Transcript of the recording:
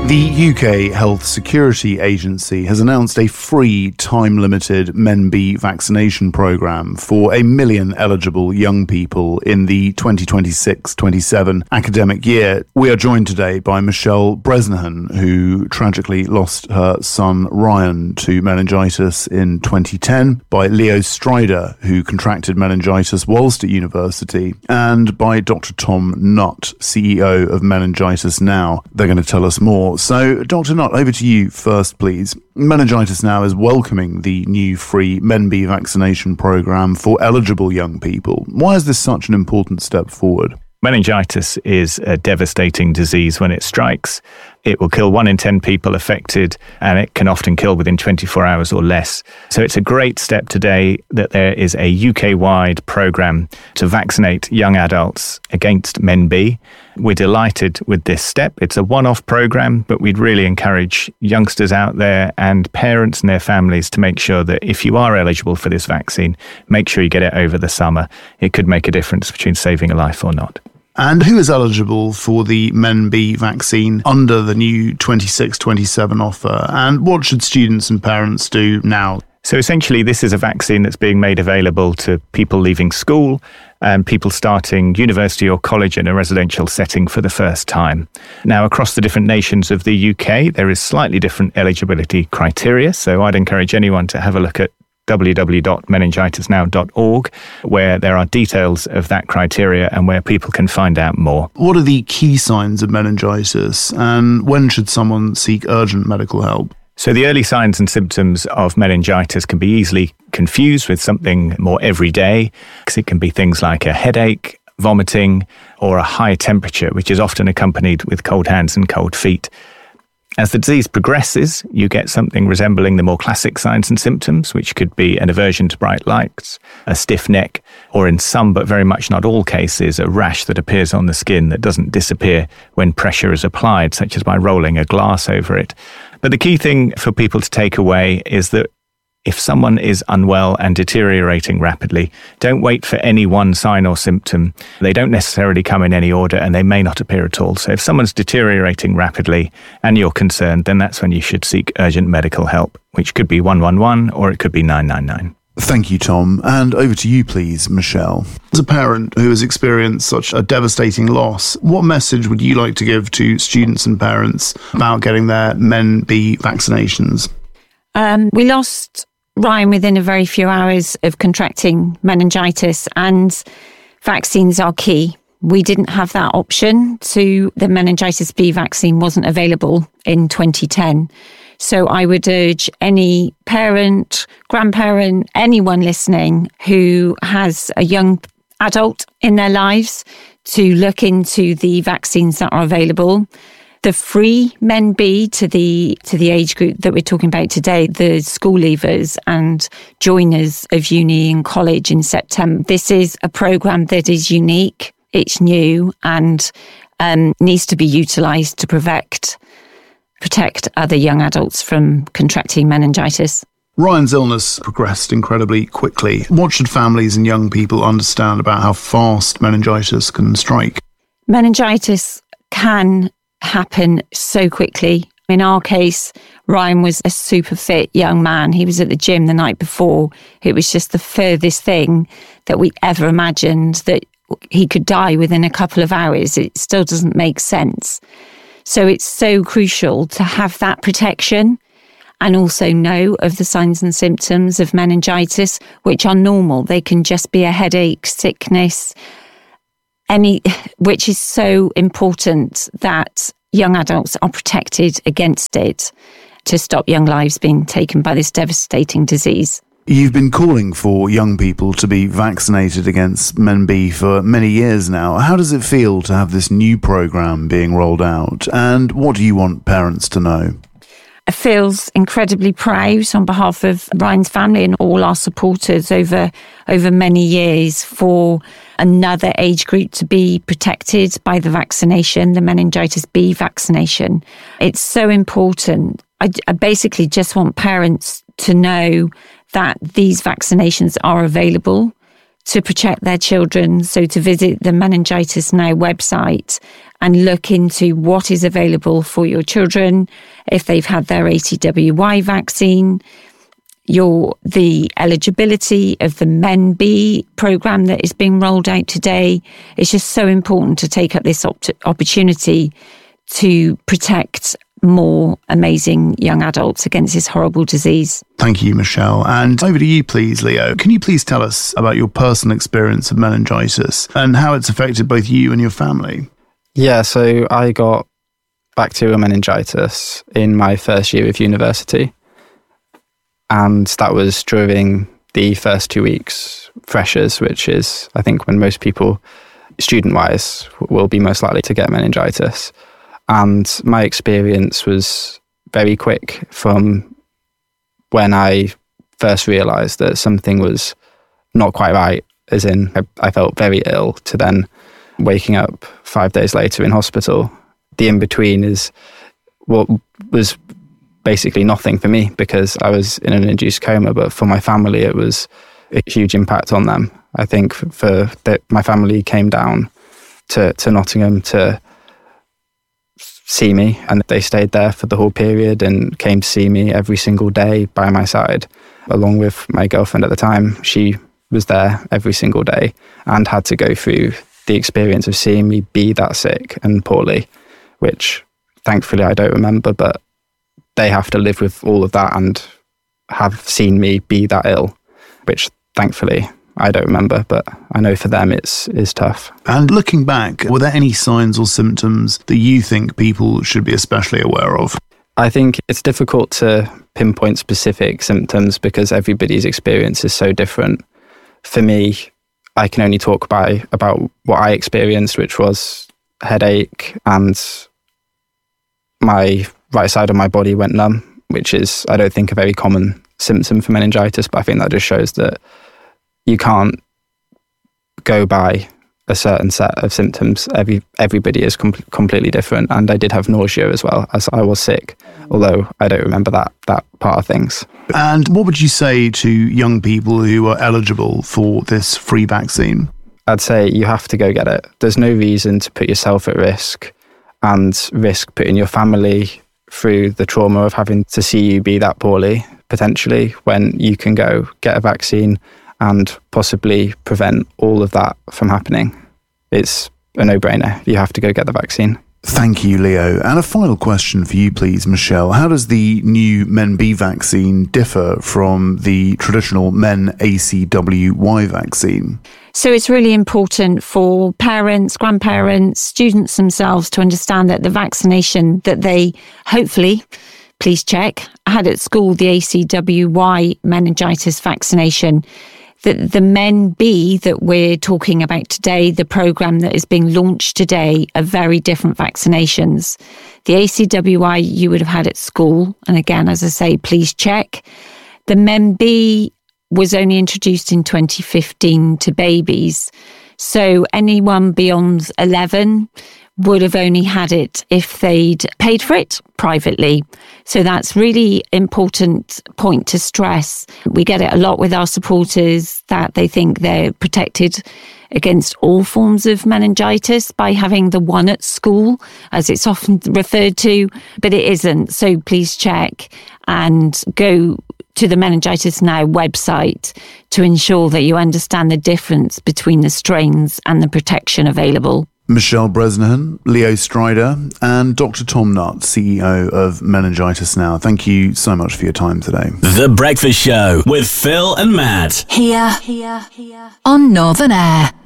The UK Health Security Agency has announced a free time-limited MenB vaccination programme for 1 million eligible young people in the 2026-27 academic year. We are joined today by Michelle Bresnahan, who tragically lost her son Ryan to meningitis in 2010, by Leo Strider, who contracted meningitis whilst at university, and by Dr. Tom Nutt, CEO of Meningitis Now. They're going to tell us more. So, Dr. Nutt, over to you first, please. Meningitis Now is welcoming the new free MenB vaccination programme for eligible young people. Why is this such an important step forward? Meningitis is a devastating disease when it strikes. It will kill 1 in 10 people affected, and it can often kill within 24 hours or less. So it's a great step today that there is a UK-wide programme to vaccinate young adults against MenB. We're delighted with this step. It's a one-off programme, but we'd really encourage youngsters out there and parents and their families to make sure that if you are eligible for this vaccine, make sure you get it over the summer. It could make a difference between saving a life or not. And who is eligible for the MenB vaccine under the new 26-27 offer? And what should students and parents do now? So essentially, this is a vaccine that's being made available to people leaving school and people starting university or college in a residential setting for the first time. Now, across the different nations of the UK, there is slightly different eligibility criteria. So I'd encourage anyone to have a look at www.meningitisnow.org, where there are details of that criteria and where people can find out more. What are the key signs of meningitis, and when should someone seek urgent medical help? So the early signs and symptoms of meningitis can be easily confused with something more everyday, because it can be things like a headache, vomiting, or a high temperature, which is often accompanied with cold hands and cold feet. As the disease progresses, you get something resembling the more classic signs and symptoms, which could be an aversion to bright lights, a stiff neck, or in some but very much not all cases, a rash that appears on the skin that doesn't disappear when pressure is applied, such as by rolling a glass over it. But the key thing for people to take away is that if someone is unwell and deteriorating rapidly, don't wait for any one sign or symptom. They don't necessarily come in any order, and they may not appear at all. So if someone's deteriorating rapidly and you're concerned, then that's when you should seek urgent medical help, which could be 111 or it could be 999. Thank you, Tom. And over to you, please, Michelle. As a parent who has experienced such a devastating loss, what message would you like to give to students and parents about getting their MenB vaccinations? We lost Ryan within a very few hours of contracting meningitis, and vaccines are key. We didn't have that option, so the meningitis B vaccine wasn't available in 2010. So I would urge any parent, grandparent, anyone listening who has a young adult in their lives to look into the vaccines that are available. The free MenB to the age group that we're talking about today, the school leavers and joiners of uni and college in September. This is a programme that is unique, it's new, and needs to be utilised to protect other young adults from contracting meningitis. Ryan's illness progressed incredibly quickly. What should families and young people understand about how fast meningitis can strike? Meningitis can happen so quickly. In our case, Ryan was a super fit young man. He was at the gym the night before. It was just the furthest thing that we ever imagined that he could die within a couple of hours. It still doesn't make sense. So it's so crucial to have that protection and also know of the signs and symptoms of meningitis, which are normal. They can just be a headache, sickness, which is so important that young adults are protected against it to stop young lives being taken by this devastating disease. You've been calling for young people to be vaccinated against MenB for many years now. How does it feel to have this new programme being rolled out? And what do you want parents to know? I feel incredibly proud on behalf of Ryan's family and all our supporters over many years for another age group to be protected by the vaccination, the meningitis B vaccination. It's so important. I basically just want parents to know that these vaccinations are available to protect their children. So to visit the Meningitis Now website and look into what is available for your children, if they've had their ACWY vaccine, the eligibility of the MEN-B programme that is being rolled out today. It's just so important to take up this opportunity to protect more amazing young adults against this horrible disease. Thank you, Michelle. And over to you, please, Leo. Can you please tell us about your personal experience of meningitis and how it's affected both you and your family? Yeah, so I got bacterial meningitis in my first year of university. And that was during the first 2 weeks freshers, which is, I think, when most people, student-wise, will be most likely to get meningitis. And my experience was very quick from when I first realised that something was not quite right, as in I felt very ill, to then waking up 5 days later in hospital. The in-between is what was basically nothing for me because I was in an induced coma, but for my family it was a huge impact on them. I think my family came down to Nottingham to see me, and they stayed there for the whole period and came to see me every single day by my side, along with my girlfriend at the time. She was there every single day and had to go through the experience of seeing me be that sick and poorly, which thankfully I don't remember, but they have to live with all of that and have seen me be that ill, which thankfully I don't remember, but I know for them it's tough. And looking back, were there any signs or symptoms that you think people should be especially aware of? I think it's difficult to pinpoint specific symptoms because everybody's experience is so different. For me, I can only talk about what I experienced, which was headache, and my right side of my body went numb, which is, I don't think, a very common symptom for meningitis, but I think that just shows that you can't go by a certain set of symptoms. Everybody is completely different, and I did have nausea as well, as I was sick, although I don't remember that part of things. And what would you say to young people who are eligible for this free vaccine? I'd say you have to go get it. There's no reason to put yourself at risk and risk putting your family through the trauma of having to see you be that poorly, potentially, when you can go get a vaccine and possibly prevent all of that from happening. It's a no-brainer. You have to go get the vaccine. Thank you, Leo. And a final question for you, please, Michelle. How does the new MEN-B vaccine differ from the traditional MEN-ACWY vaccine? So it's really important for parents, grandparents, students themselves to understand that the vaccination that they hopefully, please check, had at school, the ACWY meningitis vaccination, the MEN-B that we're talking about today, the programme that is being launched today, are very different vaccinations. The ACWY you would have had at school, and again, as I say, please check. The MEN-B was only introduced in 2015 to babies. So anyone beyond 11 would have only had it if they'd paid for it privately. So that's really important point to stress. We get it a lot with our supporters that they think they're protected against all forms of meningitis by having the one at school, as it's often referred to, but it isn't. So please check and go to the Meningitis Now website to ensure that you understand the difference between the strains and the protection available. Michelle Bresnahan, Leo Strider, and Dr. Tom Nutt, CEO of Meningitis Now. Thank you so much for your time today. The Breakfast Show with Phil and Matt. Here on Northern Air.